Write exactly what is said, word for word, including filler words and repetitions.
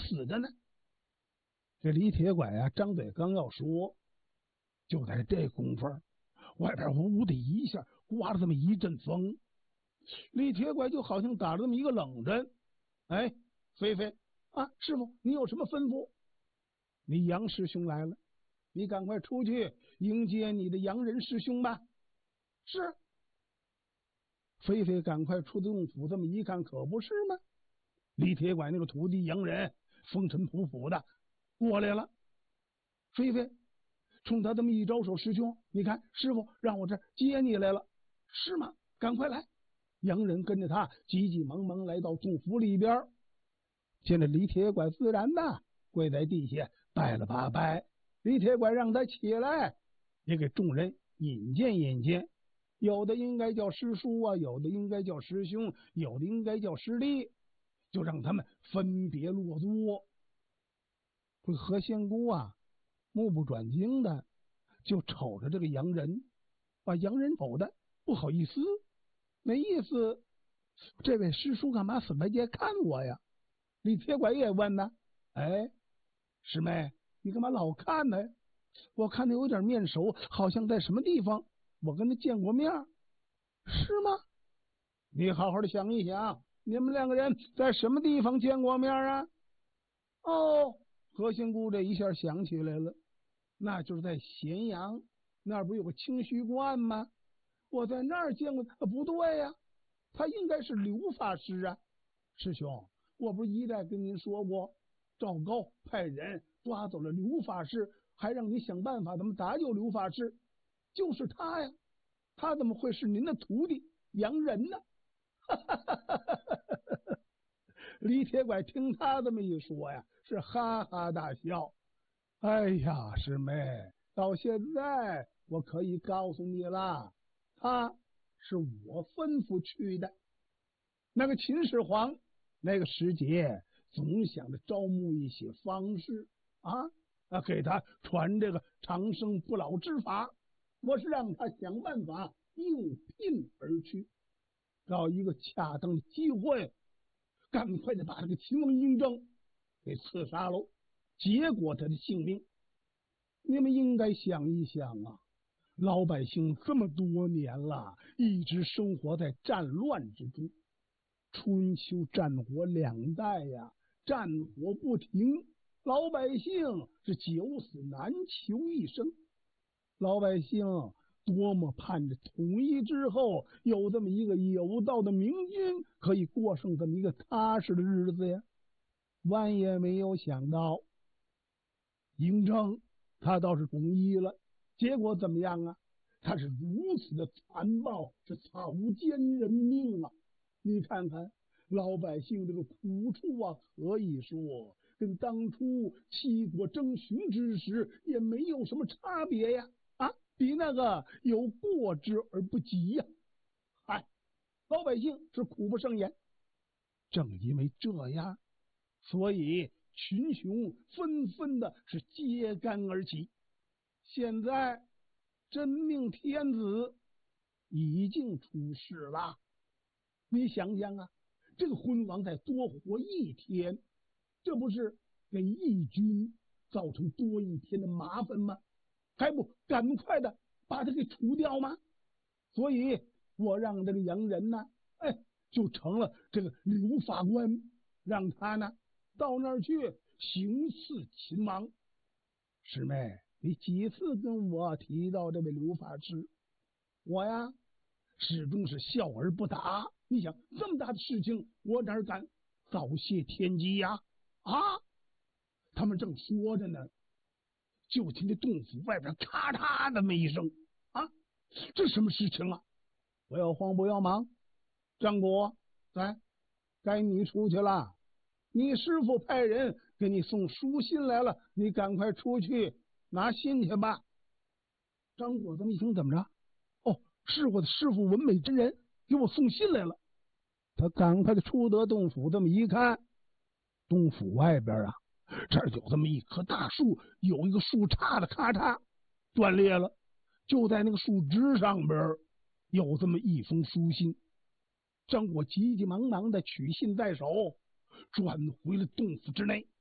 死着呢。这李铁拐啊，张嘴刚要说，就在这功夫，外边呜的一下刮了这么一阵风，李铁拐就好像打了这么一个冷震。哎，飞飞啊，师傅，你有什么吩咐？你杨师兄来了，你赶快出去迎接你的洋人师兄吧。是。飞飞赶快出洞府，这么一看，可不是吗？李铁拐那个徒弟洋人风尘仆仆的过来了。飞飞冲他这么一招手，师兄，你看师傅让我这接你来了。是吗？赶快来。洋人跟着他急急忙忙来到洞府里边，见着李铁拐自然的跪在地下拜了八拜。李铁拐让他起来，也给众人引荐引荐，有的应该叫师叔啊，有的应该叫师兄，有的应该叫师弟，就让他们分别落座。这何仙姑啊，目不转睛的就瞅着这个洋人，把洋人瞅的不好意思，没意思。这位师叔干嘛死白街看我呀？李铁拐也问呢。哎，师妹，你干嘛老看呢？我看他有点面熟，好像在什么地方我跟他见过面，是吗？你好好的想一想，你们两个人在什么地方见过面啊？哦，何仙姑这一下想起来了，那就是在咸阳那儿不有个清虚观吗？我在那儿见过他。不对呀、啊，他应该是刘法师啊。师兄，我不是一再跟您说过，赵高派人抓走了刘法师，还让你想办法怎么打救刘法师，就是他呀。他怎么会是您的徒弟洋人呢？李铁拐听他这么一说呀，是哈哈大笑。哎呀，师妹，到现在我可以告诉你了，他是我吩咐去的。那个秦始皇那个时节总想着招募一些方士啊啊，给他传这个长生不老之法。我是让他想办法应聘而去，找一个恰当的机会，赶快的把这个秦王嬴政给刺杀喽，结果他的性命。你们应该想一想啊，老百姓这么多年了，一直生活在战乱之中，春秋战国两代呀，战火不停，老百姓是九死难求一生。老百姓多么盼着统一之后有这么一个有道的明君，可以过上这么一个踏实的日子呀！万也没有想到，嬴政他倒是统一了，结果怎么样啊？他是如此的残暴，是草菅人命啊！你看看老百姓这个苦处啊，可以说跟当初七国争雄之时也没有什么差别呀！啊，比那个有过之而不及呀！嗨，老百姓是苦不胜言。正因为这样，所以群雄纷纷的是揭竿而起。现在真命天子已经出世了，你想想啊，这个昏王再多活一天，这不是给义军造成多一天的麻烦吗？还不赶快的把他给除掉吗？所以我让这个洋人呢，哎，就成了这个刘法官，让他呢到那儿去行刺秦王。师妹，你几次跟我提到这位刘法师，我呀始终是笑而不答。你想这么大的事情，我哪敢早泄天机呀？啊！他们正说着呢，就听这洞府外边咔嚓的么一声啊！这什么事情啊？不要慌，不要忙，张果，来，该你出去了。你师傅派人给你送书信来了，你赶快出去拿信去吧。张果这么一听，怎么着？哦，是我的师傅文美真人给我送信来了。他赶快的出得洞府，这么一看，洞府外边啊，这儿有这么一棵大树，有一个树杈的咔嚓断裂了，就在那个树枝上边有这么一封书信。张果急急忙忙的取信在手，转回了洞府之内。